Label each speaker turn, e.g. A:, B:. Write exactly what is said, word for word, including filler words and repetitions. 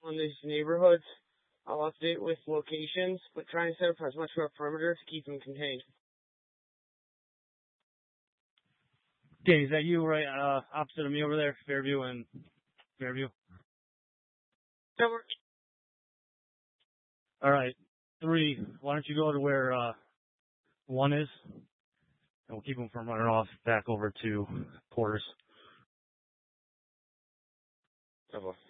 A: on these neighborhoods. I'll update with locations, but try and set up as much of a perimeter to keep them contained.
B: Okay, is that you right uh, opposite of me over there, Fairview and Fairview?
A: Cover.
B: All right, three. Why don't you go to where uh, one is, and we'll keep them from running off back over to Porter's.
A: Cover.